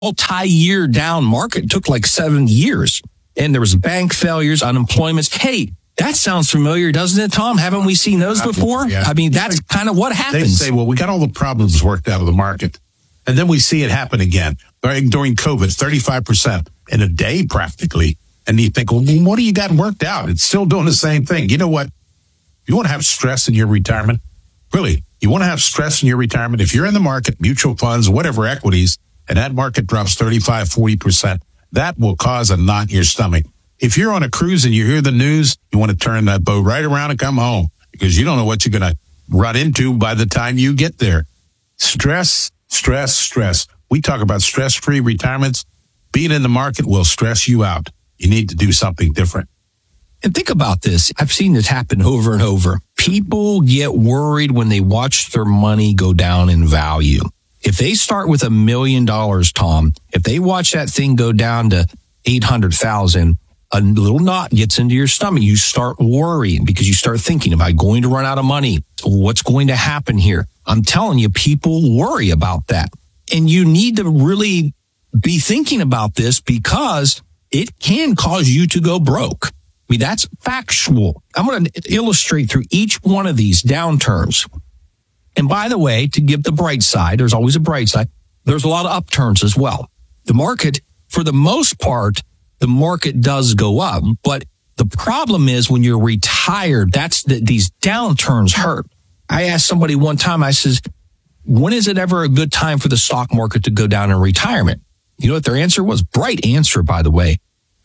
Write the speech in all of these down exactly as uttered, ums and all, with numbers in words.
multi-year down market. It took like seven years. And there was bank failures, unemployments. Hey, that sounds familiar, doesn't it, Tom? Haven't we seen those before? Yeah. I mean, that's kind of what happens. They say, well, we got all the problems worked out of the market. And then we see it happen again. During, during COVID, thirty-five percent in a day practically. And you think, well, what do you got worked out? It's still doing the same thing. You know what? You want to have stress in your retirement? Really, you want to have stress in your retirement? If you're in the market, mutual funds, whatever equities, and that market drops thirty-five, forty percent, that will cause a knot in your stomach. If you're on a cruise and you hear the news, you want to turn that boat right around and come home because you don't know what you're going to run into by the time you get there. Stress, stress, stress. We talk about stress-free retirements. Being in the market will stress you out. You need to do something different. And think about this. I've seen this happen over and over. People get worried when they watch their money go down in value. If they start with a million dollars, Tom, if they watch that thing go down to eight hundred thousand, a little knot gets into your stomach. You start worrying because you start thinking, am I going to run out of money? What's going to happen here? I'm telling you, people worry about that. And you need to really be thinking about this because it can cause you to go broke. I mean, that's factual. I'm going to illustrate through each one of these downturns. And by the way, to give the bright side, there's always a bright side. There's a lot of upturns as well. The market, for the most part, the market does go up. But the problem is when you're retired, that's the, these downturns hurt. I asked somebody one time, I says, when is it ever a good time for the stock market to go down in retirement? You know what their answer was? Bright answer, by the way.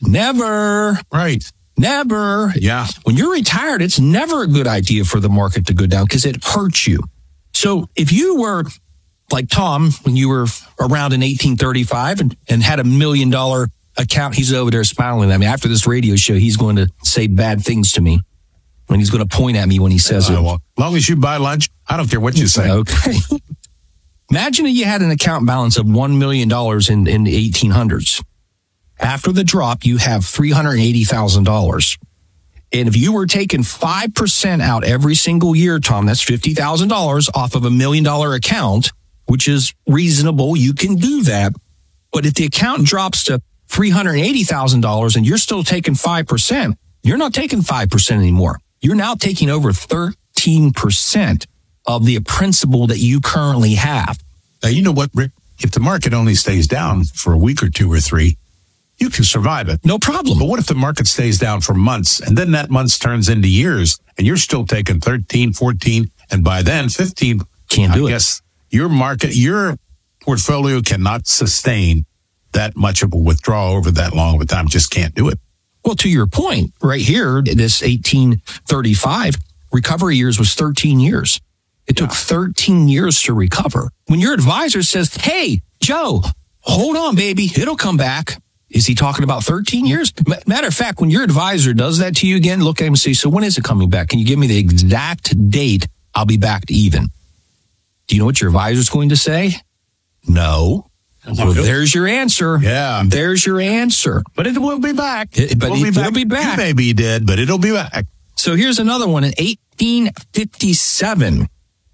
Never. Right. Never. Yeah. When you're retired, it's never a good idea for the market to go down because it hurts you. So if you were like Tom, when you were around in eighteen thirty-five and, and had a million dollar account, he's over there smiling at me. After this radio show, he's going to say bad things to me. And he's going to point at me when he says uh, it. Well, as long as you buy lunch, I don't care what you say. Okay. Imagine if you had an account balance of one million dollars in, in the eighteen hundreds. After the drop, you have three hundred eighty thousand dollars. And if you were taking five percent out every single year, Tom, that's fifty thousand dollars off of a million dollar account, which is reasonable. You can do that. But if the account drops to three hundred eighty thousand dollars and you're still taking five percent, you're not taking five percent anymore. You're now taking over thirteen percent of the principal that you currently have. Now, you know what, Rick? If the market only stays down for a week or two or three, you can survive it. No problem. But what if the market stays down for months and then that months turns into years and you're still taking thirteen, fourteen, and by then fifteen? Can't do I it. guess your market, your portfolio cannot sustain that much of a withdrawal over that long of a time. Just can't do it. Well, to your point, right here, this eighteen thirty-five recovery years was thirteen years. It took thirteen years to recover. When your advisor says, hey, Joe, hold on, baby, it'll come back. Is he talking about thirteen years? Matter of fact, when your advisor does that to you again, look at him and say, so when is it coming back? Can you give me the exact date I'll be back to even? Do you know what your advisor's going to say? No. Well, there's your answer. Yeah. There's your answer. But it will be back. It, but it will it, be back. it'll be back. You may be dead, but it'll be back. So here's another one in eighteen fifty-seven.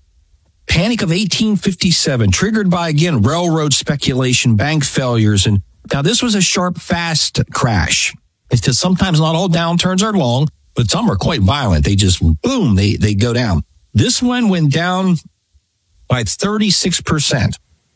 Panic of eighteen fifty-seven, triggered by, again, railroad speculation, bank failures. And now this was a sharp, fast crash. It's because sometimes not all downturns are long, but some are quite violent. They just, boom, they, they go down. This one went down by thirty-six percent.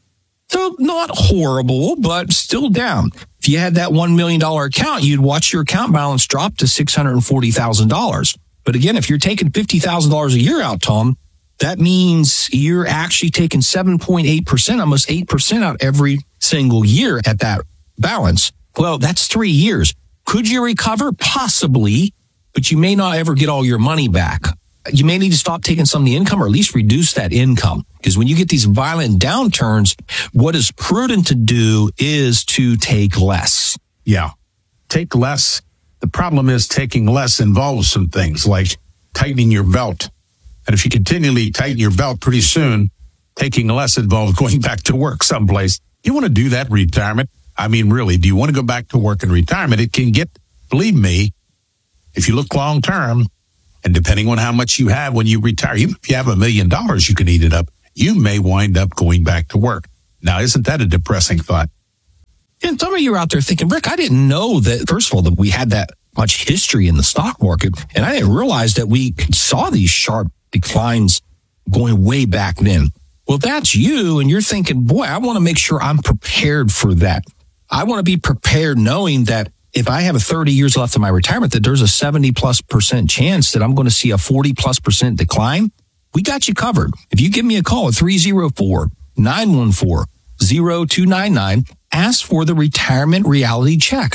So not horrible, but still down. If you had that one million dollars account, you'd watch your account balance drop to six hundred forty thousand dollars. But again, if you're taking fifty thousand dollars a year out, Tom, that means you're actually taking seven point eight percent, almost eight percent out every single year at that balance. Well, that's three years. Could you recover? Possibly, but you may not ever get all your money back. You may need to stop taking some of the income or at least reduce that income. Because when you get these violent downturns, what is prudent to do is to take less. Yeah. Take less. The problem is taking less involves some things like tightening your belt. And if you continually tighten your belt, pretty soon, taking less involves going back to work someplace. You want to do that in retirement? I mean, really, do you want to go back to work in retirement? It can get, believe me, if you look long term, and depending on how much you have when you retire, even if you have a million dollars, you can eat it up. You may wind up going back to work. Now, isn't that a depressing thought? And some of you are out there thinking, Rick, I didn't know that, first of all, that we had that much history in the stock market. And I didn't realize that we saw these sharp declines going way back then. Well, that's you. And you're thinking, boy, I want to make sure I'm prepared for that. I want to be prepared knowing that if I have thirty years left in my retirement, that there's a seventy plus percent chance that I'm going to see a forty plus percent decline. We got you covered. If you give me a call at three oh four, nine one four, oh two nine nine, ask for the Retirement Reality Check.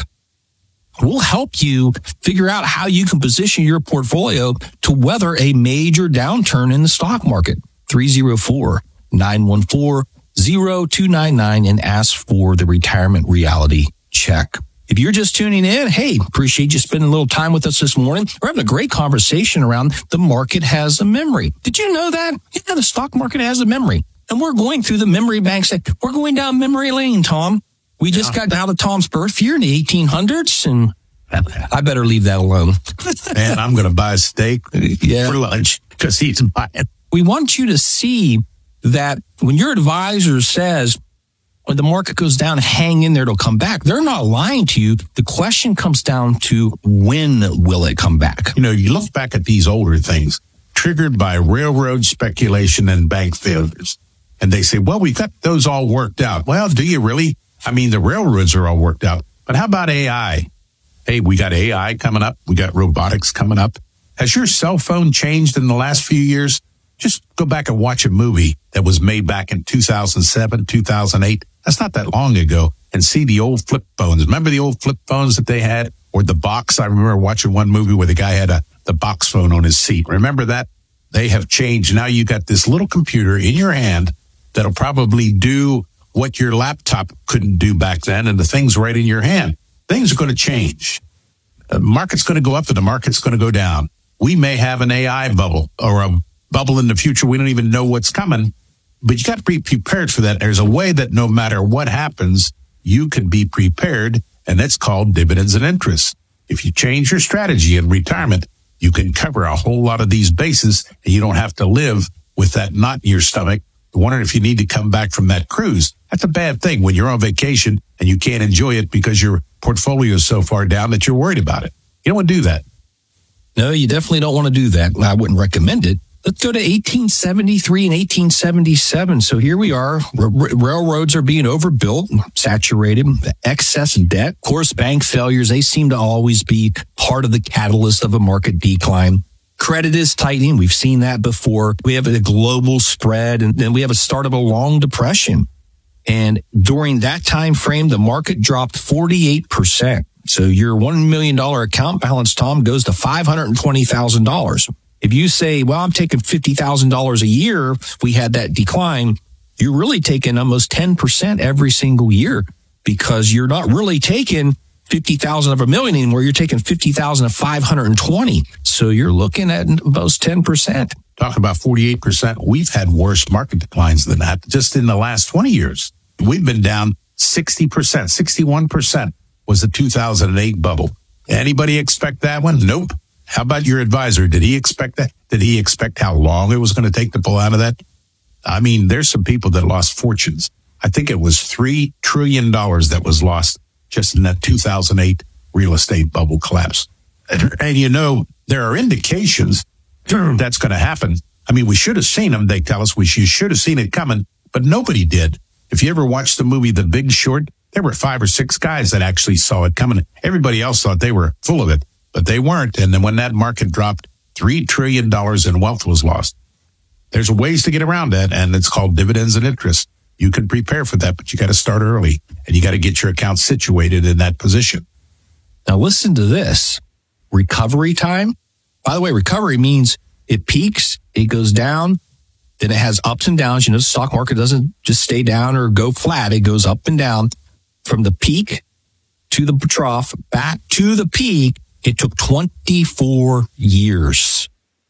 We'll help you figure out how you can position your portfolio to weather a major downturn in the stock market. three oh four, nine one four, oh two nine nine and ask for the Retirement Reality Check. If you're just tuning in, hey, appreciate you spending a little time with us this morning. We're having a great conversation around the market has a memory. Did you know that? Yeah, the stock market has a memory. And we're going through the memory banks. We're going down memory lane, Tom. We just yeah. got out of Tom's birth year in the eighteen hundreds, and I better leave that alone. Man, I'm going to buy a steak yeah. for lunch because he's buying. We want you to see that when your advisor says, when the market goes down, hang in there, it'll come back. They're not lying to you. The question comes down to when will it come back? You know, you look back at these older things triggered by railroad speculation and bank failures. And they say, well, we got those all worked out. Well, do you really? I mean, the railroads are all worked out. But how about A I? Hey, we got A I coming up. We got robotics coming up. Has your cell phone changed in the last few years? Just go back and watch a movie that was made back in two thousand seven, two thousand eight. That's not that long ago. And see the old flip phones. Remember the old flip phones that they had? Or the box? I remember watching one movie where the guy had a the box phone on his seat. Remember that? They have changed. Now you got this little computer in your hand that'll probably do what your laptop couldn't do back then, and the thing's right in your hand. Things are going to change. The market's going to go up and the market's going to go down. We may have an A I bubble or a bubble in the future. We don't even know what's coming, but you got to be prepared for that. There's a way that no matter what happens, you can be prepared, and that's called dividends and interest. If you change your strategy in retirement, you can cover a whole lot of these bases, and you don't have to live with that knot in your stomach, wondering if you need to come back from that cruise. That's a bad thing when you're on vacation and you can't enjoy it because your portfolio is so far down that you're worried about it. You don't want to do that. No, you definitely don't want to do that. I wouldn't recommend it. Let's go to eighteen seventy-three and eighteen seventy-seven. So here we are. R- railroads are being overbuilt, saturated, excess debt. Of course, bank failures, they seem to always be part of the catalyst of a market decline. Credit is tightening. We've seen that before. We have a global spread, and then we have a start of a long depression. And during that time frame, the market dropped forty-eight percent. So your one million dollars account balance, Tom, goes to five hundred twenty thousand dollars. If you say, well, I'm taking fifty thousand dollars a year, if we had that decline, you're really taking almost ten percent every single year, because you're not really taking fifty thousand of a million anymore. You're taking fifty thousand of five hundred twenty. So you're looking at almost ten percent. Talk about forty-eight percent. We've had worse market declines than that just in the last twenty years. We've been down sixty percent, sixty-one percent was the two thousand eight bubble. Anybody expect that one? Nope. How about your advisor? Did he expect that? Did he expect how long it was going to take to pull out of that? I mean, there's some people that lost fortunes. I think it was three trillion dollars that was lost just in that two thousand eight real estate bubble collapse. And, and you know, there are indications that's going to happen. I mean, we should have seen them. They tell us we should have seen it coming, but nobody did. If you ever watched the movie The Big Short, there were five or six guys that actually saw it coming. Everybody else thought they were full of it, but they weren't. And then when that market dropped, three trillion dollars in wealth was lost. There's ways to get around that, and it's called dividends and interest. You can prepare for that, but you got to start early, and you got to get your account situated in that position. Now listen to this. Recovery time. By the way, recovery means it peaks, it goes down, then it has ups and downs. You know, the stock market doesn't just stay down or go flat. It goes up and down. From the peak to the trough, back to the peak, it took twenty-four years.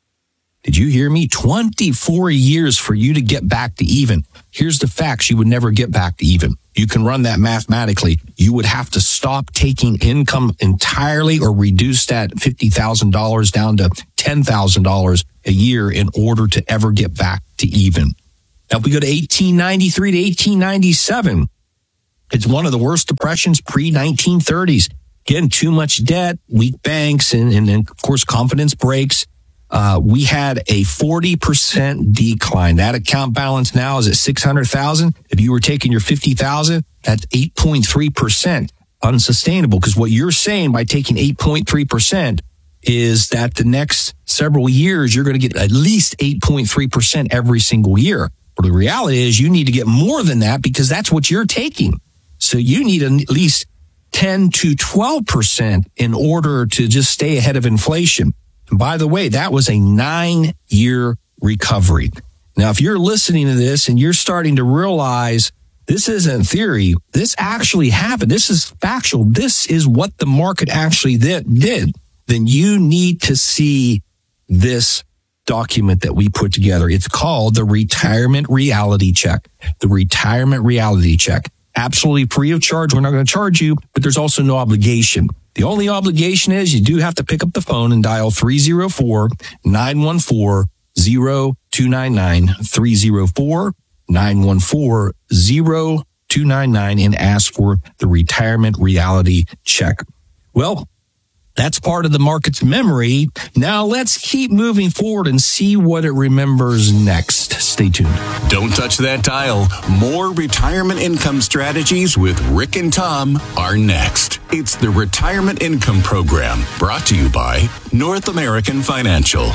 Did you hear me? twenty-four years for you to get back to even. Here's the facts. You would never get back to even. You can run that mathematically. You would have to stop taking income entirely or reduce that fifty thousand dollars down to ten thousand dollars a year in order to ever get back to even. Now, if we go to eighteen ninety-three to eighteen ninety-seven, It's one of the worst depressions pre nineteen thirties. Again, too much debt, weak banks, and, and, and of course, confidence breaks. Uh, we had a forty percent decline. That account balance now is at six hundred thousand. If you were taking your fifty thousand, that's eight point three percent unsustainable, because what you're saying by taking eight point three percent is that the next several years, you're going to get at least eight point three percent every single year. But the reality is you need to get more than that, because that's what you're taking. So you need at least ten to twelve percent in order to just stay ahead of inflation. And by the way, that was a nine year recovery. Now, if you're listening to this and you're starting to realize this isn't theory, this actually happened, this is factual, this is what the market actually did, then you need to see this document that we put together. It's called the Retirement Reality Check. The Retirement Reality Check. Absolutely free of charge. We're not going to charge you, but there's also no obligation. The only obligation is you do have to pick up the phone and dial three oh four, nine one four, oh two nine nine, three oh four, nine one four, oh two nine nine, and ask for the Retirement Reality Check. Well, that's part of the market's memory. Now let's keep moving forward and see what it remembers next. Stay tuned. Don't touch that dial. More retirement income strategies with Rick and Tom are next. It's the Retirement Income Program, brought to you by North American Financial.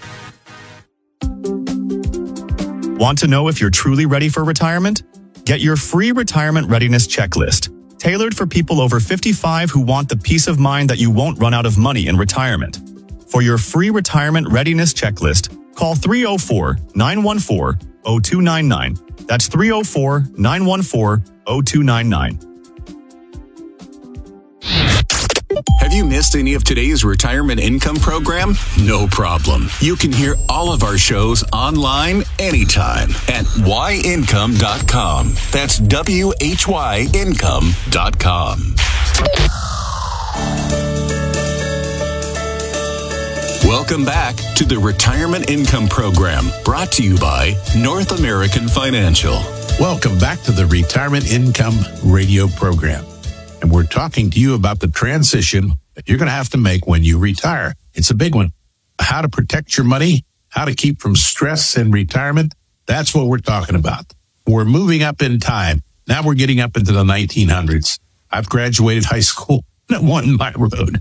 Want to know if you're truly ready for retirement? Get your free retirement readiness checklist, tailored for people over fifty-five who want the peace of mind that you won't run out of money in retirement. For your free retirement readiness checklist, call three oh four, nine one four, oh two nine nine. That's three oh four, nine one four, oh two nine nine. Have you missed any of today's retirement income program? No problem. You can hear all of our shows online anytime at why income dot com. That's W H Y income dot com. Welcome back to the Retirement Income Program, brought to you by North American Financial. Welcome back to the Retirement Income Radio Program. And we're talking to you about the transition that you're going to have to make when you retire. It's a big one. How to protect your money, how to keep from stress in retirement. That's what we're talking about. We're moving up in time. Now we're getting up into the nineteen hundreds. I've graduated high school and won my road.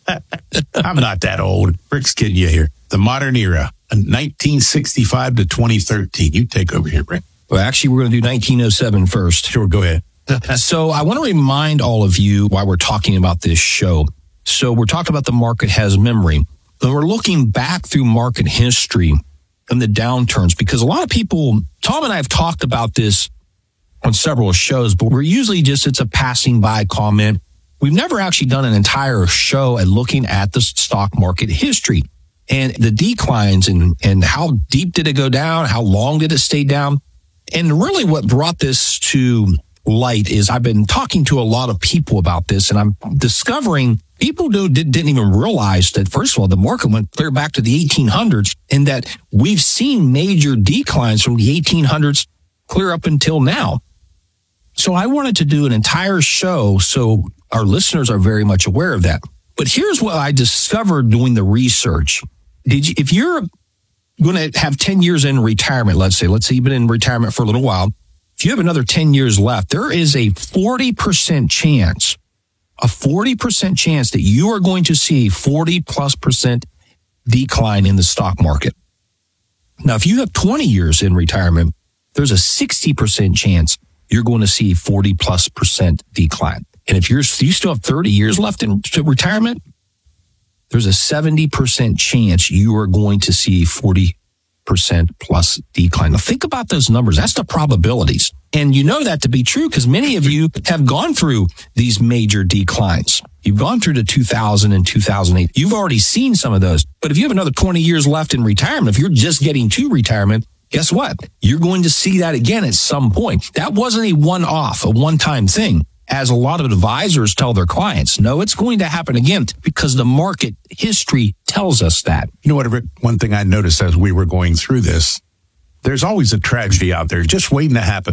I'm not that old. Rick's kidding you here. The modern era, nineteen sixty-five to twenty thirteen. You take over here, Rick. Well, actually, we're going to do nineteen oh seven first. Sure, go ahead. So I want to remind all of you why we're talking about this show. So we're talking about the market has memory. And we're looking back through market history and the downturns, because a lot of people, Tom and I have talked about this on several shows, but we're usually just, it's a passing by comment. We've never actually done an entire show at looking at the stock market history and the declines and, and how deep did it go down? How long did it stay down? And really what brought this to light is I've been talking to a lot of people about this, and I'm discovering people who didn't even realize that, first of all, the market went clear back to the eighteen hundreds, and that we've seen major declines from the eighteen hundreds clear up until now. So I wanted to do an entire show so our listeners are very much aware of that. But here's what I discovered doing the research. Did you, if you're going to have ten years in retirement, let's say, let's say you've been in retirement for a little while, if you have another ten years left, there is a forty percent chance, a forty percent chance that you are going to see a forty plus percent decline in the stock market. Now, if you have twenty years in retirement, there's a sixty percent chance you're going to see forty plus percent decline. And if you're, you still have thirty years left in retirement, there's a seventy percent chance you are going to see forty percent plus decline. Now think about those numbers. That's the probabilities. And you know that to be true because many of you have gone through these major declines. You've gone through the two thousand and two thousand eight. You've already seen some of those. But if you have another twenty years left in retirement, if you're just getting to retirement, guess what? You're going to see that again at some point. That wasn't a one-off, a one-time thing, as a lot of advisors tell their clients. No, it's going to happen again because the market history tells us that. You know what, Rick? One thing I noticed as we were going through this, there's always a tragedy out there just waiting to happen.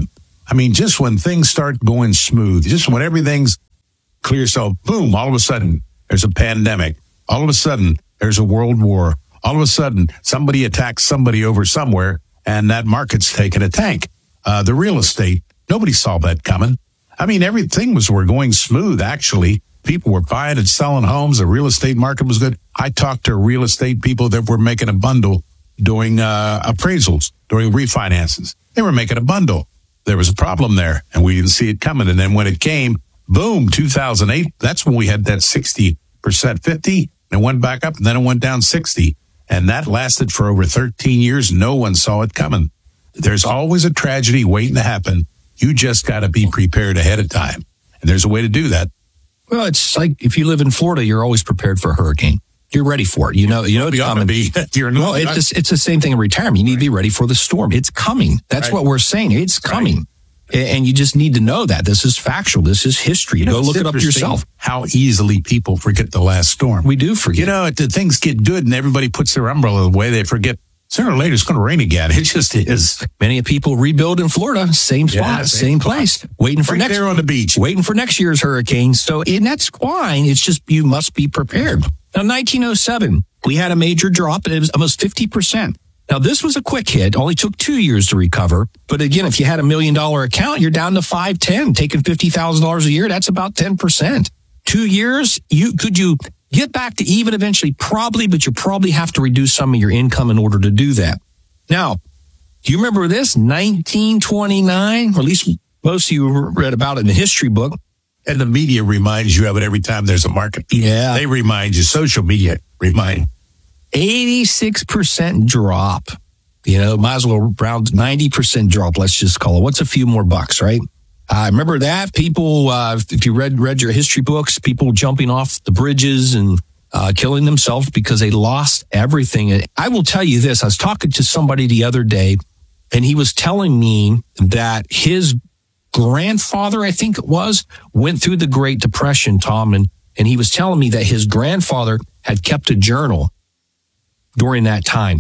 I mean, just when things start going smooth, just when everything's clear, so boom, all of a sudden there's a pandemic. All of a sudden there's a world war. All of a sudden somebody attacks somebody over somewhere and that market's taking a tank. Uh, the real estate, nobody saw that coming. I mean, everything was, were going smooth, actually. People were buying and selling homes. The real estate market was good. I talked to real estate people that were making a bundle doing uh, appraisals, doing refinances. They were making a bundle. There was a problem there, and we didn't see it coming. And then when it came, boom, two thousand eight, that's when we had that sixty percent, fifty, and it went back up, and then it went down sixty. And that lasted for over thirteen years. No one saw it coming. There's always a tragedy waiting to happen. You just got to be prepared ahead of time. And there's a way to do that. Well, it's like if you live in Florida, you're always prepared for a hurricane. You're ready for it. You know, you know it's coming. Be, you're not, well, it's, it's the same thing in retirement. You need to be ready for the storm. It's coming. That's right. What we're saying. It's coming. Right. And you just need to know that. This is factual. This is history. You know, Go look it up yourself. How easily people forget the last storm. We do forget. You know, the things get good and everybody puts their umbrella away. They forget. Sooner or later, it's going to rain again. It just is. Many people rebuild in Florida, same spot, yeah, same, same place, waiting for right next there on the beach, waiting for next year's hurricane. So, and that's fine. It's just you must be prepared. Now, nineteen oh seven, we had a major drop, and it was almost fifty percent. Now, this was a quick hit. Only took two years to recover. But again, if you had a million dollar account, you're down to five ten, taking fifty thousand dollars a year. That's about ten percent. Two years, you could you. Get back to even eventually, probably, but you probably have to reduce some of your income in order to do that. Now, do you remember this? nineteen twenty-nine, or at least most of you read about it in the history book. And the media reminds you of it every time there's a market. Yeah. They remind you. Social media remind. eighty-six percent drop. You know, might as well around ninety percent drop, let's just call it. What's a few more bucks, right? I uh, remember that. People, uh, if you read read your history books, people jumping off the bridges and uh, killing themselves because they lost everything. And I will tell you this. I was talking to somebody the other day, and he was telling me that his grandfather, I think it was, went through the Great Depression, Tom, and, and he was telling me that his grandfather had kept a journal during that time.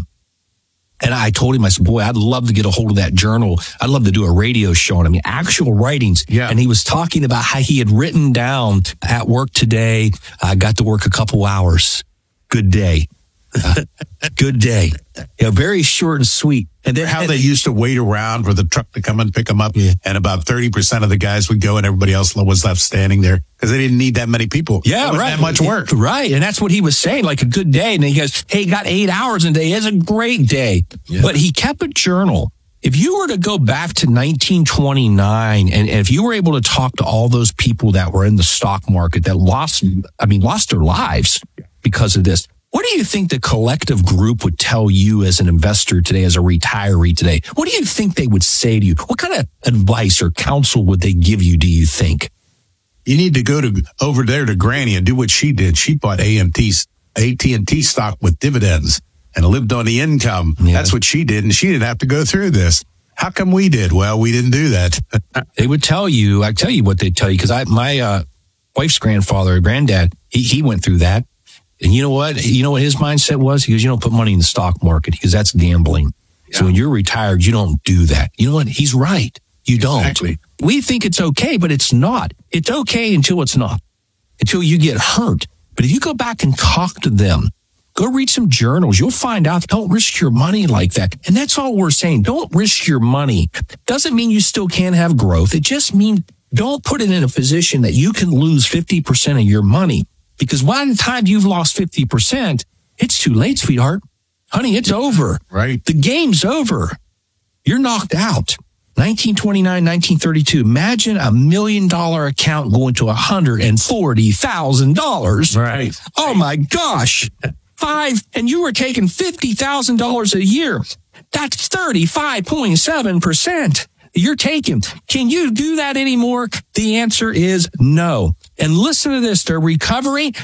And I told him, I said, boy, I'd love to get a hold of that journal. I'd love to do a radio show on him, actual writings. Yeah. And he was talking about how he had written down at work today. I got to work a couple hours. Good day. Uh, good day. Yeah, very short and sweet. And then how they used to wait around for the truck to come and pick them up. Yeah. And about thirty percent of the guys would go and everybody else was left standing there because they didn't need that many people. Yeah, right. That much work. Right. And that's what he was saying, like a good day. And he goes, hey, got eight hours a day. It's a great day. Yeah. But he kept a journal. If you were to go back to nineteen twenty-nine and, and if you were able to talk to all those people that were in the stock market that lost, I mean, lost their lives because of this, what do you think the collective group would tell you as an investor today, as a retiree today? What do you think they would say to you? What kind of advice or counsel would they give you, do you think? You need to go to over there to Granny and do what she did. She bought A M T's, A T and T stock with dividends and lived on the income. Yeah. That's what she did, and she didn't have to go through this. How come we did? Well, we didn't do that. They would tell you, I tell you what they tell you, because I my uh, wife's grandfather, granddad, he, he went through that. And you know what? You know what his mindset was? He goes, you don't put money in the stock market because that's gambling. Yeah. So when you're retired, you don't do that. You know what? He's right. You don't. Exactly. We think it's okay, but it's not. It's okay until it's not, until you get hurt. But if you go back and talk to them, go read some journals, you'll find out, don't risk your money like that. And that's all we're saying. Don't risk your money. Doesn't mean you still can't have growth. It just means don't put it in a position that you can lose fifty percent of your money. Because by the time you've lost fifty percent, it's too late, sweetheart. Honey, it's over. Right. The game's over. You're knocked out. nineteen twenty-nine, nineteen thirty-two. Imagine a million dollar account going to one hundred forty thousand dollars. Right. Oh my gosh. Five, and you were taking fifty thousand dollars a year. That's thirty-five point seven percent. You're taking. Can you do that anymore? The answer is no. And listen to this, they're recovering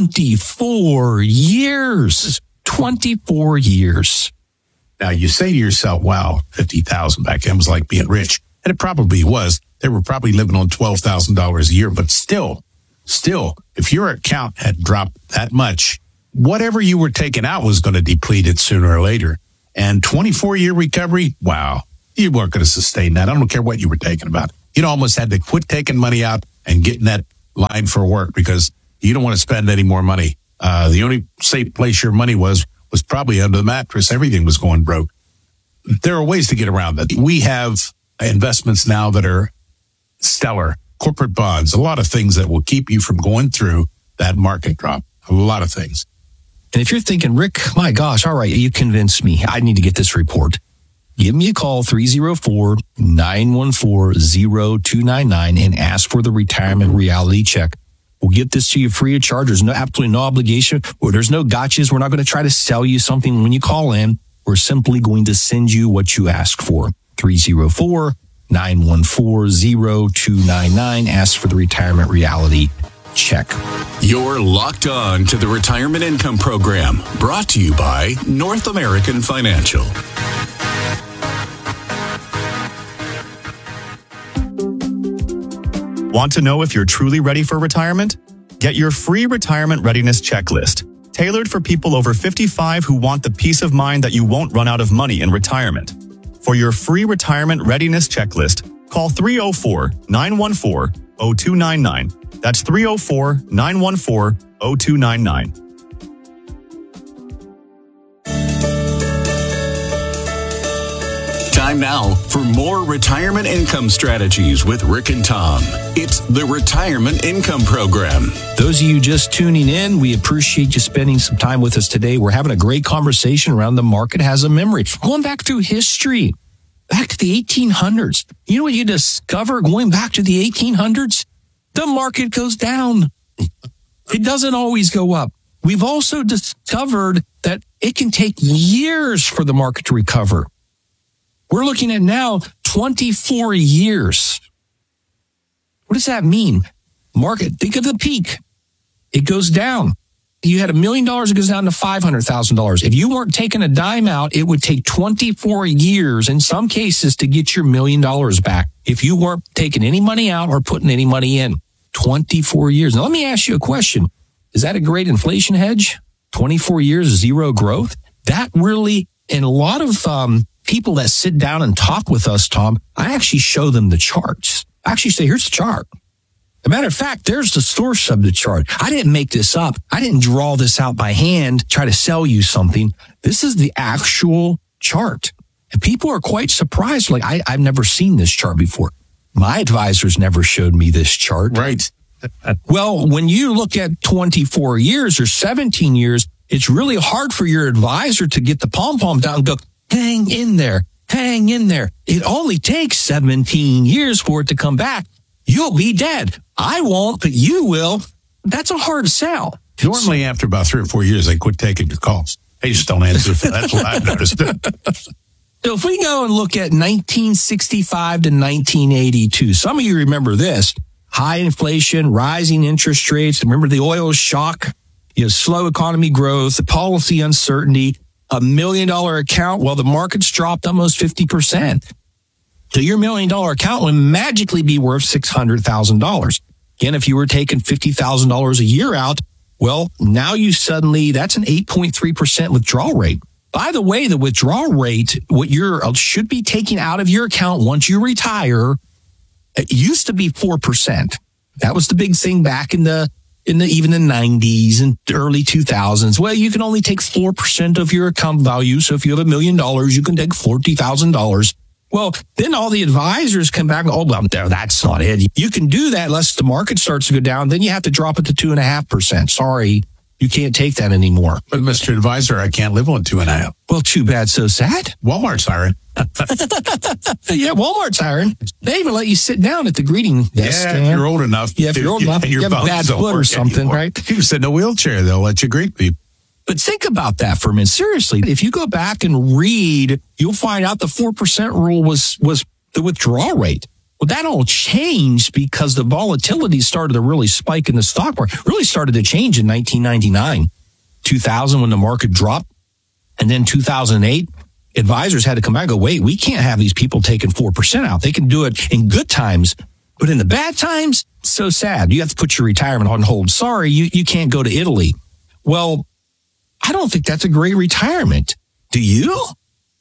twenty-four years. twenty-four years. Now you say to yourself, wow, fifty thousand back then was like being rich. And it probably was. They were probably living on twelve thousand dollars a year. But still, still, if your account had dropped that much, whatever you were taking out was going to deplete it sooner or later. And twenty-four year recovery, wow. You weren't going to sustain that. I don't care what you were taking about. You almost had to quit taking money out and getting that line for work because you don't want to spend any more money. Uh, the only safe place your money was was probably under the mattress. Everything was going broke. There are ways to get around that. We have investments now that are stellar. Corporate bonds, a lot of things that will keep you from going through that market drop. A lot of things. And if you're thinking, Rick, my gosh, all right, you convinced me. I need to get this report. Give me a call, three oh four, nine one four, oh two nine nine, and ask for the retirement reality check. We'll get this to you free of charge. There's no, absolutely no obligation. Or there's no gotchas. We're not going to try to sell you something when you call in. We're simply going to send you what you ask for. three oh four, nine one four, oh two nine nine. Ask for the retirement reality check. You're locked on to the Retirement Income Program, brought to you by North American Financial. Want to know if you're truly ready for retirement? Get your free retirement readiness checklist, tailored for people over fifty-five who want the peace of mind that you won't run out of money in retirement. For your free retirement readiness checklist, call three oh four, nine one four, oh two nine nine. That's three oh four, nine one four, oh two nine nine. Time now for more retirement income strategies with Rick and Tom. It's the Retirement Income Program. Those of you just tuning in, we appreciate you spending some time with us today. We're having a great conversation around the market has a memory. Going back through history, back to the eighteen hundreds. You know what you discover going back to the eighteen hundreds? The market goes down. It doesn't always go up. We've also discovered that it can take years for the market to recover. We're looking at now twenty-four years. What does that mean? Market, think of the peak. It goes down. You had a million dollars, it goes down to five hundred thousand dollars. If you weren't taking a dime out, it would take twenty-four years in some cases to get your million dollars back. If you weren't taking any money out or putting any money in, twenty-four years. Now, let me ask you a question. Is that a great inflation hedge? twenty-four years, zero growth? That really, and a lot of um, people that sit down and talk with us, Tom, I actually show them the charts. I actually say, here's the chart. As a matter of fact, there's the source of the chart. I didn't make this up. I didn't draw this out by hand, try to sell you something. This is the actual chart. And people are quite surprised. Like, I, I've never seen this chart before. My advisors never showed me this chart. Right. Well, when you look at twenty-four years or seventeen years, it's really hard for your advisor to get the pom-pom down and go, hang in there, hang in there. It only takes seventeen years for it to come back. You'll be dead. I won't, but you will. That's a hard sell. Normally, after about three or four years, they quit taking your calls. They just don't answer. That's what I've noticed. So if we go and look at nineteen sixty-five to nineteen eighty-two, some of you remember this. High inflation, rising interest rates. Remember the oil shock, you know, slow economy growth, the policy uncertainty, a million dollar account. Well, the market's dropped almost fifty percent. So your million dollar account would magically be worth six hundred thousand dollars. Again, if you were taking fifty thousand dollars a year out, well, now you suddenly, that's an eight point three percent withdrawal rate. By the way, the withdrawal rate, what you should be taking out of your account once you retire, it used to be four percent. That was the big thing back in the, in the, even the nineties and early two thousands. Well, you can only take four percent of your account value. So if you have a million dollars, you can take forty thousand dollars. Well, then all the advisors come back and go, oh, well, that's not it. You can do that unless the market starts to go down. Then you have to drop it to two and a half percent. Sorry, you can't take that anymore. But Mister Advisor, I can't live on two and a half. Well, too bad, so sad. Walmart's hiring. Yeah, Walmart's hiring. They even let you sit down at the greeting desk. Yeah, if you're old enough. Yeah, if you're old enough, you have a bad foot or something, anymore. right? You can sit in a wheelchair. They'll let you greet people. But think about that for a minute. Seriously, if you go back and read, you'll find out the four percent rule was, was the withdrawal rate. Well, that all changed because the volatility started to really spike in the stock market. Really started to change in nineteen ninety-nine, two thousand when the market dropped. And then two thousand eight, advisors had to come back and go, wait, we can't have these people taking four percent out. They can do it in good times, but in the bad times, so sad. You have to put your retirement on hold. Sorry, you, you can't go to Italy. Well, I don't think that's a great retirement. Do you?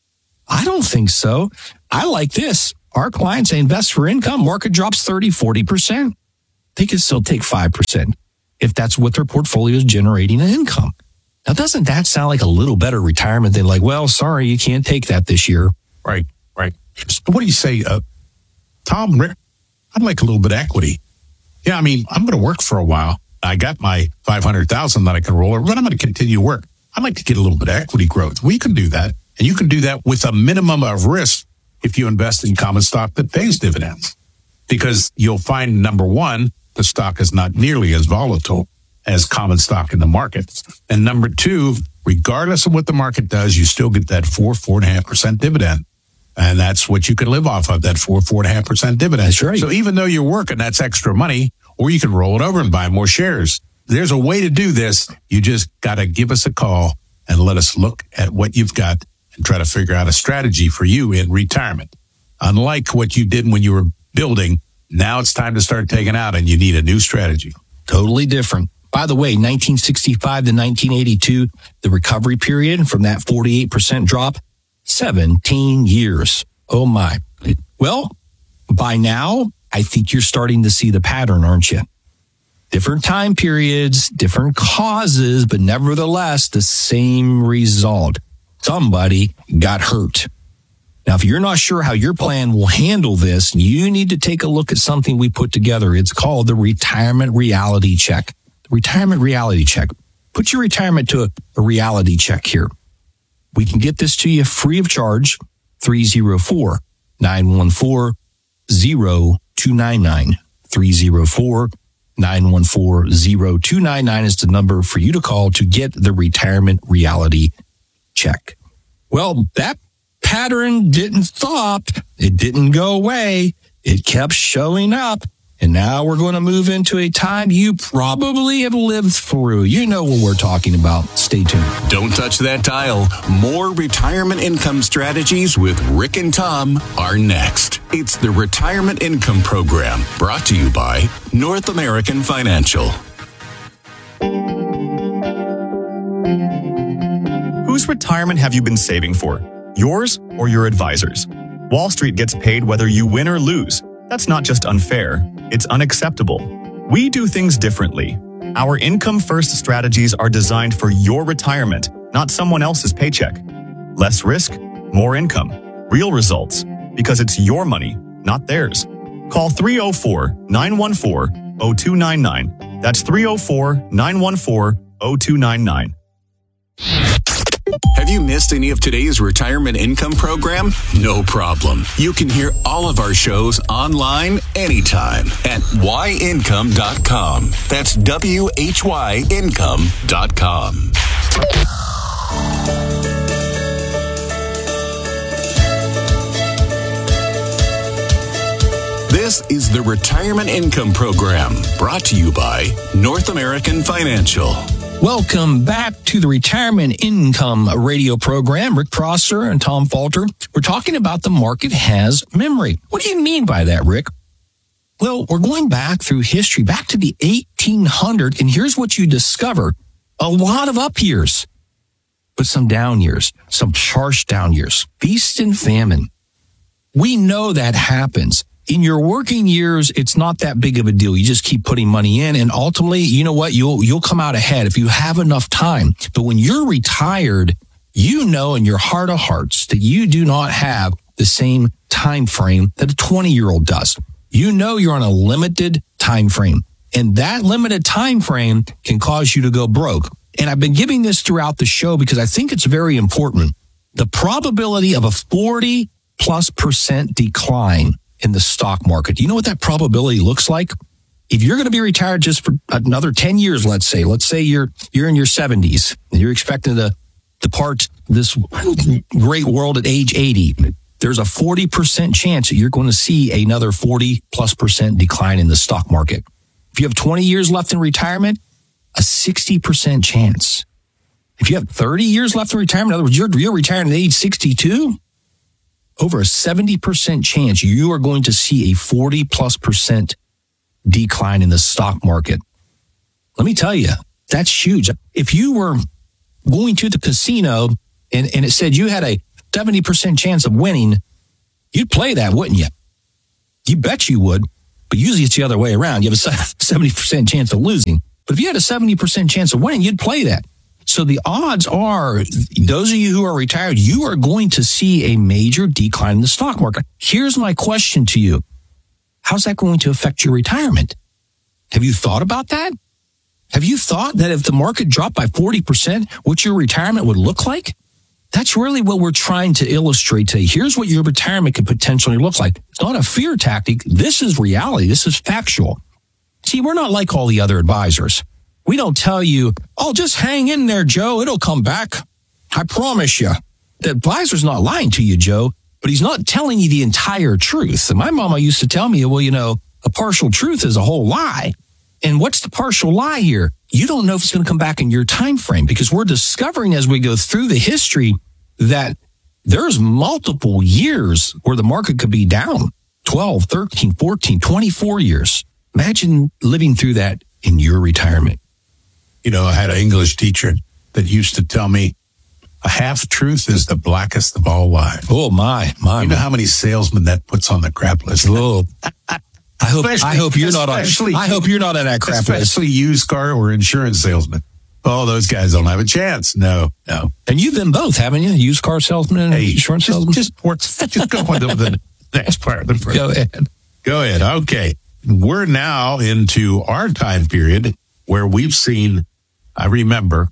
I don't think so. I like this. Our clients, they invest for income. Market drops thirty, forty percent. They can still take five percent if that's what their portfolio is generating in income. Now, doesn't that sound like a little better retirement than like, well, sorry, you can't take that this year? Right, right. So what do you say, uh, Tom, Rick? I'd like a little bit of equity. Yeah, I mean, I'm going to work for a while. I got my five hundred thousand dollars that I can roll over, but I'm going to continue to work. I'd like to get a little bit of equity growth. We can do that. And you can do that with a minimum of risk if you invest in common stock that pays dividends. Because you'll find, number one, the stock is not nearly as volatile as common stock in the market. And number two, regardless of what the market does, you still get that four, four and a half percent dividend. And that's what you can live off of, that four, four and a half percent dividend. That's right. So even though you're working, that's extra money, or you can roll it over and buy more shares. There's a way to do this. You just got to give us a call and let us look at what you've got and try to figure out a strategy for you in retirement. Unlike what you did when you were building, now it's time to start taking out and you need a new strategy. Totally different. By the way, nineteen sixty-five to nineteen eighty-two, the recovery period from that forty-eight percent drop, seventeen years. Oh my. Well, by now, I think you're starting to see the pattern, aren't you? Different time periods, different causes, but nevertheless, the same result. Somebody got hurt. Now, if you're not sure how your plan will handle this, you need to take a look at something we put together. It's called the Retirement Reality Check. The Retirement Reality Check. Put your retirement to a, a reality check here. We can get this to you free of charge. three oh four, nine one four, oh two nine nine. three oh four, nine one four, oh two nine nine is the number for you to call to get the Retirement Reality Check. Well, that pattern didn't stop. It didn't go away. It kept showing up. And now we're going to move into a time you probably have lived through. You know what we're talking about. Stay tuned. Don't touch that dial. More retirement income strategies with Rick and Tom are next. It's the Retirement Income Program, brought to you by North American Financial. Whose retirement have you been saving for? Yours or your advisor's? Wall Street gets paid whether you win or lose. That's not just unfair, it's unacceptable. We do things differently. Our income first strategies are designed for your retirement, not someone else's paycheck. Less risk, more income, real results, because it's your money, not theirs. Call three oh four, nine one four, oh two nine nine. That's three oh four, nine one four, oh two nine nine. Have you missed any of today's retirement income program? No problem. You can hear all of our shows online anytime at why income dot com. That's W H Y income dot com. This is the Retirement Income Program, brought to you by North American Financial. Welcome back to the Retirement Income Radio Program. Rick Prosser and Tom Falter. We're talking about the market has memory. What do you mean by that, Rick? Well, we're going back through history, back to the eighteen hundreds, and here's what you discover. A lot of up years, but some down years, some harsh down years, feast and famine. We know that happens. In your working years, it's not that big of a deal. You just keep putting money in, and ultimately, you know what? You'll you'll come out ahead if you have enough time. But when you're retired, you know in your heart of hearts that you do not have the same time frame that a twenty-year-old does. You know you're on a limited time frame, and that limited time frame can cause you to go broke. And I've been giving this throughout the show because I think it's very important. The probability of a forty plus percent decline in the stock market. Do you know what that probability looks like? If you're going to be retired just for another ten years, let's say, let's say you're you're in your seventies and you're expecting to depart this great world at age eighty, there's a forty percent chance that you're going to see another forty plus percent decline in the stock market. If you have twenty years left in retirement, a sixty percent chance. If you have thirty years left in retirement, in other words, you're, you're retiring at age sixty-two, over a seventy percent chance you are going to see a forty plus percent decline in the stock market. Let me tell you, that's huge. If you were going to the casino and, and it said you had a seventy percent chance of winning, you'd play that, wouldn't you? You bet you would, but usually it's the other way around. You have a seventy percent chance of losing. But if you had a seventy percent chance of winning, you'd play that. So the odds are, those of you who are retired, you are going to see a major decline in the stock market. Here's my question to you. How's that going to affect your retirement? Have you thought about that? Have you thought that if the market dropped by forty percent, what your retirement would look like? That's really what we're trying to illustrate today. Here's what your retirement could potentially look like. It's not a fear tactic. This is reality. This is factual. See, we're not like all the other advisors. We don't tell you, oh, just hang in there, Joe. It'll come back. I promise you. The advisor's not lying to you, Joe, but he's not telling you the entire truth. And my mama used to tell me, well, you know, a partial truth is a whole lie. And what's the partial lie here? You don't know if it's going to come back in your time frame, because we're discovering as we go through the history that there's multiple years where the market could be down twelve, thirteen, fourteen, twenty-four years. Imagine living through that in your retirement. You know, I had an English teacher that used to tell me a half truth is the blackest of all lies. Oh, my, my. You know how many salesmen that puts on the crap list? Oh. I hope, I hope you're not on, I hope you're not on that crap list. Especially used car or insurance salesmen. Oh, those guys don't have a chance. No, no. And you've been both, haven't you? Used car salesman and hey, insurance just, salesman? Just, works, just go on to the next part. Go ahead. Go ahead. Okay. We're now into our time period where we've seen, I remember,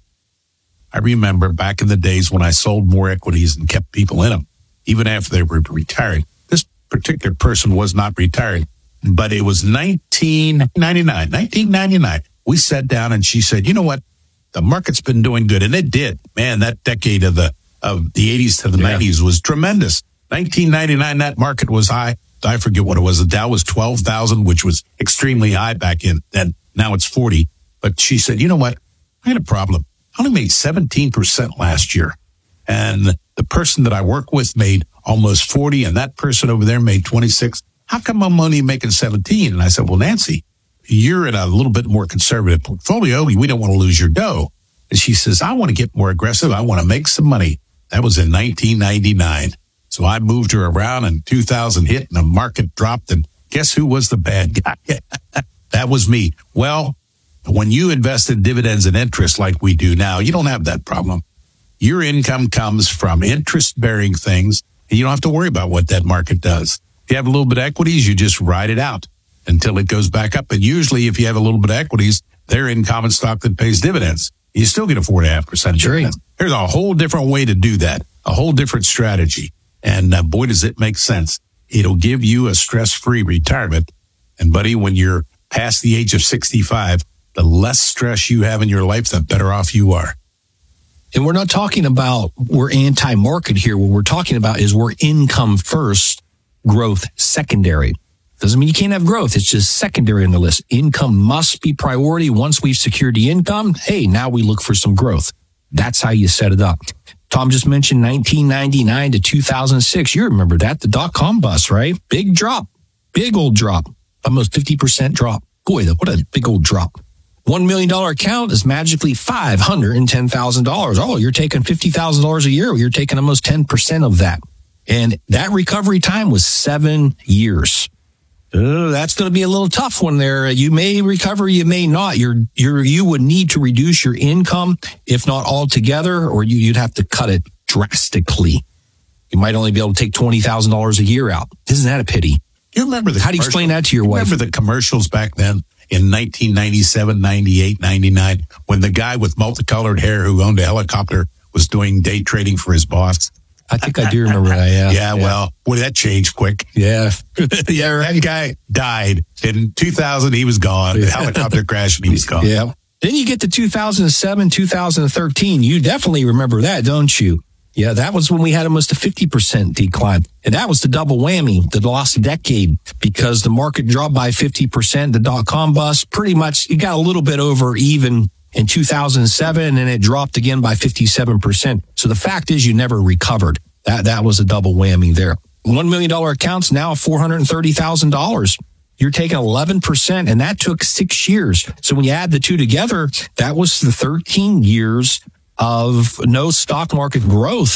I remember back in the days when I sold more equities and kept people in them, even after they were retiring. This particular person was not retiring. But it was nineteen ninety-nine, nineteen ninety-nine. We sat down and she said, you know what? The market's been doing good. And it did. Man, that decade of the of the eighties to the yeah. nineties was tremendous. nineteen ninety-nine, that market was high. I forget what it was. The Dow was twelve thousand, which was extremely high back in then. Now it's forty. But she said, you know what? I had a problem. I only made seventeen percent last year. And the person that I work with made almost forty. And that person over there made twenty-six. How come I'm only making seventeen? And I said, well, Nancy, you're in a little bit more conservative portfolio. We don't want to lose your dough. And she says, I want to get more aggressive. I want to make some money. That was in nineteen ninety-nine. So I moved her around and two thousand hit and the market dropped. And guess who was the bad guy? That was me. Well, when you invest in dividends and interest like we do now, you don't have that problem. Your income comes from interest-bearing things, and you don't have to worry about what that market does. If you have a little bit of equities, you just ride it out until it goes back up. And usually if you have a little bit of equities, they're in common stock that pays dividends. You still get a four and a half percent dividend. There's a whole different way to do that, a whole different strategy. And uh, boy, does it make sense. It'll give you a stress-free retirement. And buddy, when you're past the age of sixty-five, the less stress you have in your life, the better off you are. And we're not talking about we're anti-market here. What we're talking about is we're income first, growth secondary. Doesn't mean you can't have growth. It's just secondary on the list. Income must be priority. Once we've secured the income, hey, now we look for some growth. That's how you set it up. Tom just mentioned nineteen ninety-nine to two thousand six. You remember that, the dot-com bust, right? Big drop, big old drop, almost fifty percent drop. Boy, what a big old drop. One million dollars account is magically five hundred ten thousand dollars. Oh, you're taking fifty thousand dollars a year. You're taking almost ten percent of that. And that recovery time was seven years. Uh, that's going to be a little tough one there. You may recover, you may not. You're, you're, you would need to reduce your income, if not altogether, or you, you'd have to cut it drastically. You might only be able to take twenty thousand dollars a year out. Isn't that a pity? You remember the How do you explain that to your wife? Remember the commercials back then in nineteen ninety-seven, ninety-eight, ninety-nine, when the guy with multicolored hair who owned a helicopter was doing day trading for his boss? I think I do remember that, yeah. Yeah, well, boy, that changed quick. Yeah. Yeah, right. That guy died. In two thousand, he was gone. The helicopter crashed and he was gone. Yeah. Then you get to two thousand seven, two thousand thirteen. You definitely remember that, don't you? Yeah, that was when we had almost a fifty percent decline. And that was the double whammy, the lost decade, because the market dropped by fifty percent. The dot-com bust, pretty much, it got a little bit over even in two thousand seven, and it dropped again by fifty-seven percent. So the fact is you never recovered. That that was a double whammy there. one million dollars accounts now four hundred thirty thousand dollars. You're taking eleven percent, and that took six years. So when you add the two together, that was the thirteen years of no stock market growth.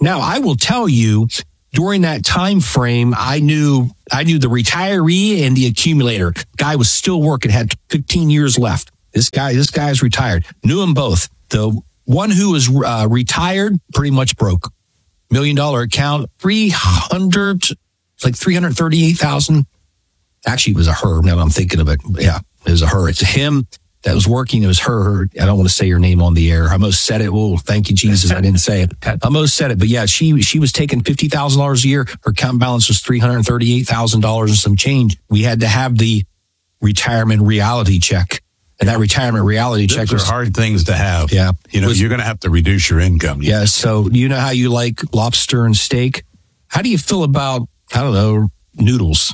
Now, I will tell you, during that time frame, I knew I knew the retiree and the accumulator. Guy was still working, had fifteen years left. This guy, this guy's retired. Knew them both. The one who was uh, retired pretty much broke. Million dollar account, three hundred, it's like three hundred thirty-eight thousand. Actually, it was a her. Now I'm thinking of it. Yeah, it was a her. It's him that was working. It was her. I don't want to say her name on the air. I almost said it. Oh, thank you, Jesus. I didn't say it. I almost said it. But yeah, she she was taking fifty thousand dollars a year. Her account balance was three hundred thirty-eight thousand dollars and some change. We had to have the retirement reality check. And that retirement reality Those check are was hard things to have. Yeah. You know, was, you're going to have to reduce your income. Yeah. So you know how you like lobster and steak? How do you feel about, I don't know, noodles?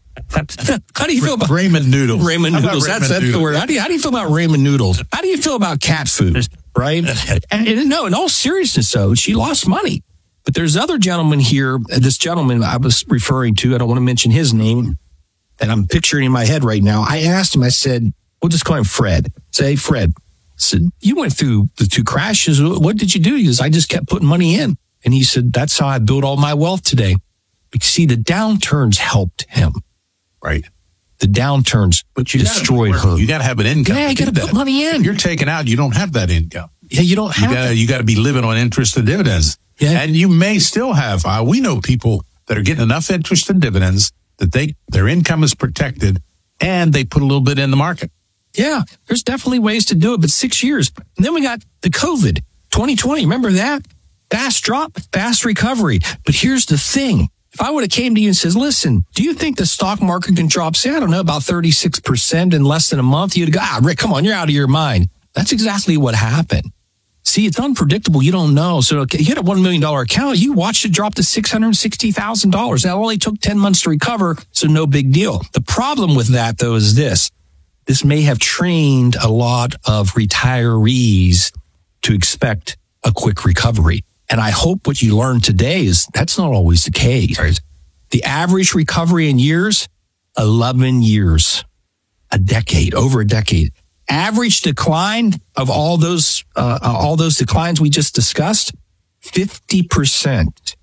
How do you feel about ramen noodles? Ramen noodles. That's, that's the word. How do you, how do you feel about ramen noodles? How do you feel about cat food? Right? And, and no, in all seriousness, though, she lost money. But there's other gentleman here. This gentleman I was referring to, I don't want to mention his name, and I'm picturing in my head right now. I asked him, I said, we'll just call him Fred. Say, Fred, I said, you went through the two crashes. What did you do? He goes, I just kept putting money in. And he said, that's how I built all my wealth today. Because see, the downturns helped him. Right. The downturns but you destroyed gotta, her. You got to have an income. Yeah, you got to put money in. If you're taking out, you don't have that income. Yeah, you don't have you gotta, that. You got to be living on interest and dividends. Yeah. And you may still have, uh, we know people that are getting enough interest and dividends that they their income is protected and they put a little bit in the market. Yeah, there's definitely ways to do it, but six years. And then we got the COVID, twenty twenty. Remember that? Fast drop, fast recovery. But here's the thing. If I would have came to you and says, listen, do you think the stock market can drop, say, I don't know, about thirty-six percent in less than a month? You'd go, ah, Rick, come on, you're out of your mind. That's exactly what happened. See, it's unpredictable. You don't know. So okay, you had a one million dollars account. You watched it drop to six hundred sixty thousand dollars. Now, it only took ten months to recover, so no big deal. The problem with that, though, is this. This may have trained a lot of retirees to expect a quick recovery. And I hope what you learned today is that's not always the case. Right? The average recovery in years, eleven years, a decade, over a decade. Average decline of all those, uh, all those declines we just discussed, fifty percent.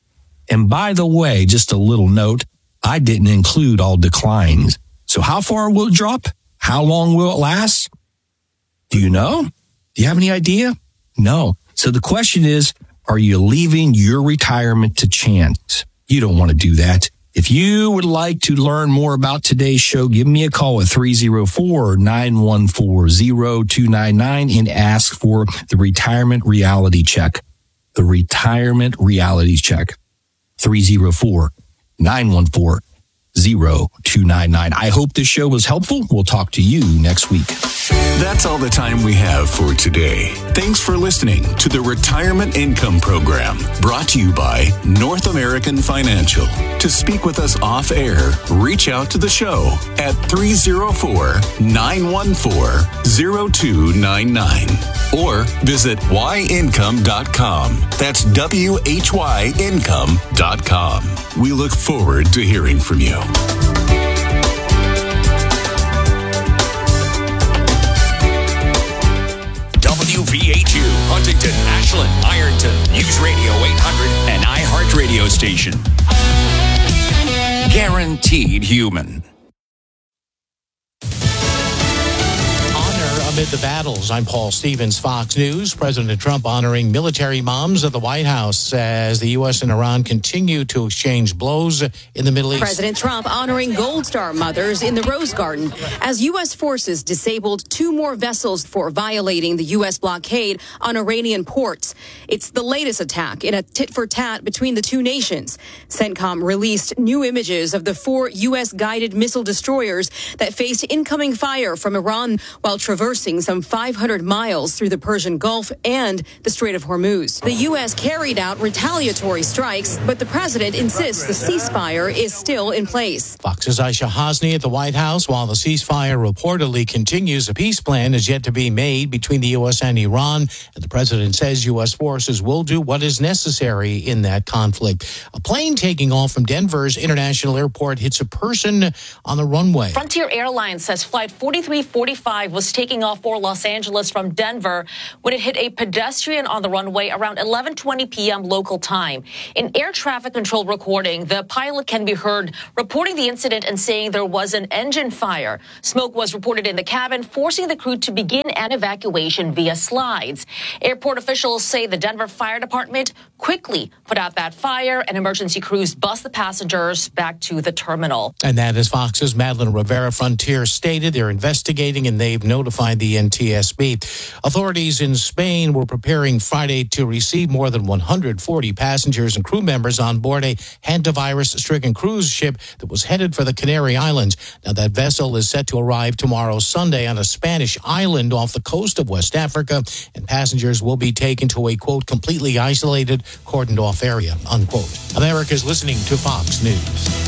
And by the way, just a little note, I didn't include all declines. So how far will it drop? How long will it last? Do you know? Do you have any idea? No. So the question is, are you leaving your retirement to chance? You don't want to do that. If you would like to learn more about today's show, give me a call at three oh four, nine one four, oh two nine nine and ask for the Retirement Reality Check. The Retirement Reality Check. three oh four, nine one four, oh two nine nine. I hope this show was helpful. We'll talk to you next week. That's all the time we have for today. Thanks for listening to the Retirement Income Program, brought to you by North American Financial. To speak with us off air, reach out to the show at three oh four, nine one four, oh two nine nine or visit why income dot com. That's W H Y income dot com. We look forward to hearing from you. W V H U, Huntington, Ashland, Ironton, News Radio eight hundred, and iHeart Radio Station. Guaranteed human. Amid the battles, I'm Paul Stevens, Fox News. President Trump honoring military moms at the White House as the U S and Iran continue to exchange blows in the Middle East. President Trump honoring Gold Star mothers in the Rose Garden as U S forces disabled two more vessels for violating the U S blockade on Iranian ports. It's the latest attack in a tit-for-tat between the two nations. CENTCOM released new images of the four U S guided missile destroyers that faced incoming fire from Iran while traversing some five hundred miles through the Persian Gulf and the Strait of Hormuz. The U S carried out retaliatory strikes, but the president insists the ceasefire is still in place. Fox's Aisha Hasni at the White House. While the ceasefire reportedly continues, a peace plan is yet to be made between the U S and Iran. And the president says U S forces will do what is necessary in that conflict. A plane taking off from Denver's International Airport hits a person on the runway. Frontier Airlines says Flight forty-three forty-five was taking off off for Los Angeles from Denver when it hit a pedestrian on the runway around eleven twenty p.m. local time. In air traffic control recording, the pilot can be heard reporting the incident and saying there was an engine fire. Smoke was reported in the cabin, forcing the crew to begin an evacuation via slides. Airport officials say the Denver Fire Department quickly put out that fire, and emergency crews bus the passengers back to the terminal. And that is Fox's Madeline Rivera. Frontier stated they're investigating and they've notified the N T S B. Authorities in Spain were preparing Friday to receive more than one hundred forty passengers and crew members on board a hantavirus-stricken cruise ship that was headed for the Canary Islands. Now, that vessel is set to arrive tomorrow, Sunday, on a Spanish island off the coast of West Africa, and passengers will be taken to a, quote, completely isolated, cordoned-off area, unquote. America's listening to Fox News.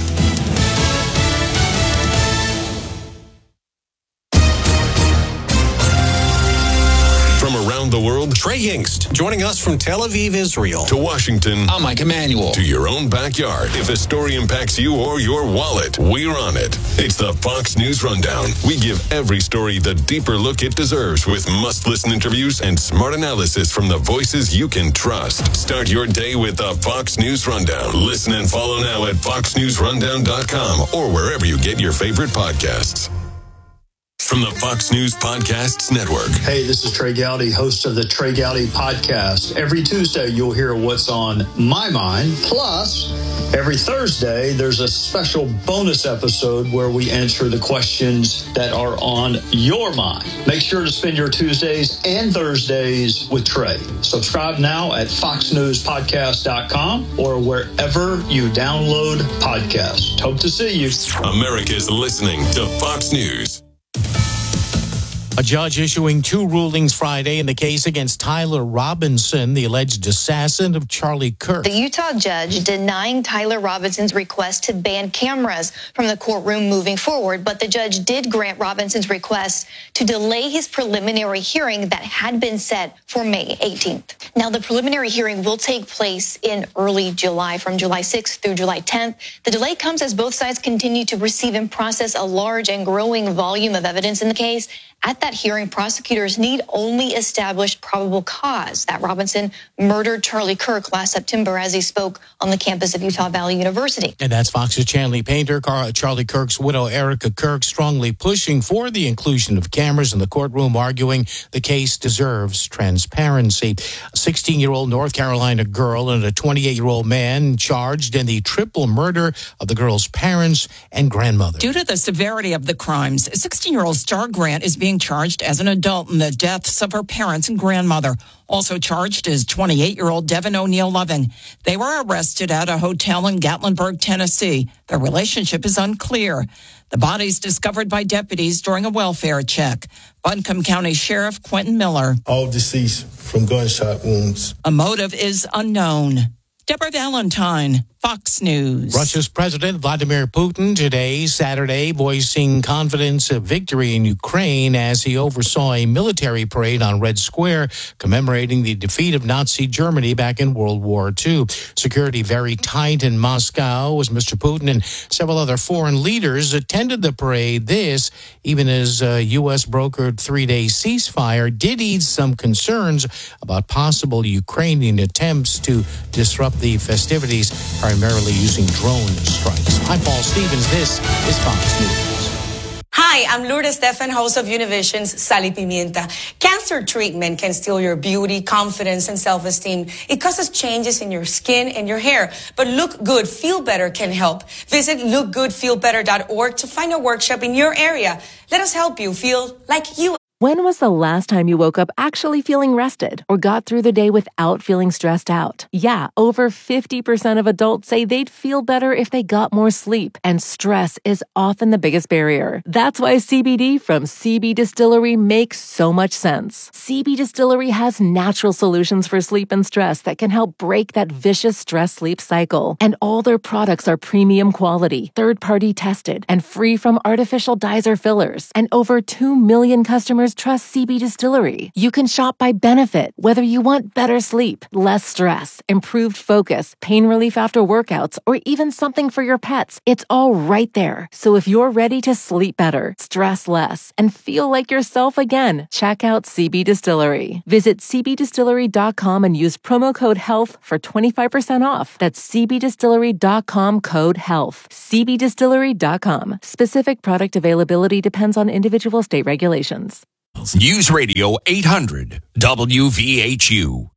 From around the world, Trey Yingst, joining us from Tel Aviv, Israel, to Washington. I'm Mike Emanuel. To your own backyard. If a story impacts you or your wallet, we're on it. It's the Fox News Rundown. We give every story the deeper look it deserves with must-listen interviews and smart analysis from the voices you can trust. Start your day with the Fox News Rundown. Listen and follow now at fox news rundown dot com or wherever you get your favorite podcasts. From the Fox News Podcasts Network. Hey, this is Trey Gowdy, host of the Trey Gowdy Podcast. Every Tuesday, you'll hear what's on my mind. Plus, every Thursday, there's a special bonus episode where we answer the questions that are on your mind. Make sure to spend your Tuesdays and Thursdays with Trey. Subscribe now at fox news podcast dot com or wherever you download podcasts. Hope to see you. America's listening to Fox News. A judge issuing two rulings Friday in the case against Tyler Robinson, the alleged assassin of Charlie Kirk. The Utah judge denying Tyler Robinson's request to ban cameras from the courtroom moving forward, but the judge did grant Robinson's request to delay his preliminary hearing that had been set for May eighteenth. Now, the preliminary hearing will take place in early July, from July sixth through July tenth. The delay comes as both sides continue to receive and process a large and growing volume of evidence in the case. At that hearing, prosecutors need only establish probable cause that Robinson murdered Charlie Kirk last September as he spoke on the campus of Utah Valley University. And that's Fox's Chanley Painter. Charlie Kirk's widow, Erica Kirk, strongly pushing for the inclusion of cameras in the courtroom, arguing the case deserves transparency. A sixteen-year-old North Carolina girl and a twenty-eight-year-old man charged in the triple murder of the girl's parents and grandmother. Due to the severity of the crimes, sixteen-year-old Star Grant is being charged as an adult in the deaths of her parents and grandmother. Also charged is twenty-eight-year-old Devin O'Neill Loving. They were arrested at a hotel in Gatlinburg, Tennessee. Their relationship is unclear. The bodies discovered by deputies during a welfare check. Buncombe County Sheriff Quentin Miller. All deceased from gunshot wounds. A motive is unknown. Deborah Valentine, Fox News. Russia's President Vladimir Putin today, Saturday, voicing confidence of victory in Ukraine as he oversaw a military parade on Red Square commemorating the defeat of Nazi Germany back in World War Two. Security very tight in Moscow as Mister Putin and several other foreign leaders attended the parade. This, even as a U S brokered three-day ceasefire, did ease some concerns about possible Ukrainian attempts to disrupt the festivities, primarily using drone strikes. I'm Paul Stevens. This is Fox News. Hi, I'm Lourdes Stefan, host of Univision's Sal y Pimienta. Cancer treatment can steal your beauty, confidence, and self-esteem. It causes changes in your skin and your hair. But Look Good, Feel Better can help. Visit look good feel better dot org to find a workshop in your area. Let us help you feel like you. When was the last time you woke up actually feeling rested or got through the day without feeling stressed out? Yeah, over fifty percent of adults say they'd feel better if they got more sleep, and stress is often the biggest barrier. That's why C B D from C B Distillery makes so much sense. C B Distillery has natural solutions for sleep and stress that can help break that vicious stress-sleep cycle. And all their products are premium quality, third-party tested, and free from artificial dyes or fillers. And over two million customers customers trust C B Distillery. You can shop by benefit, whether you want better sleep, less stress, improved focus, pain relief after workouts, or even something for your pets. It's all right there. So if you're ready to sleep better, stress less, and feel like yourself again, check out C B Distillery. Visit c b distillery dot com and use promo code HEALTH for twenty-five percent off. That's c b distillery dot com code HEALTH. c b distillery dot com. Specific product availability depends on individual state regulations. News Radio eight hundred W V H U.